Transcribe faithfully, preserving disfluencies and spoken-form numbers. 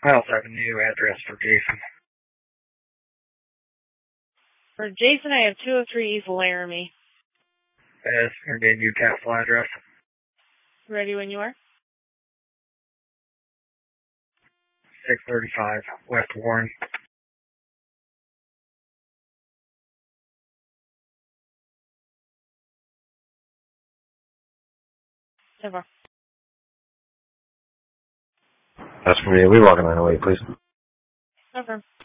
I also have a new address for Jason. For Jason, I have two oh three East Laramie. That's going to be a new Newcastle address. Ready when you are? six thirty-five West Warren. Over. That's for me. We walking on the way, please. Over.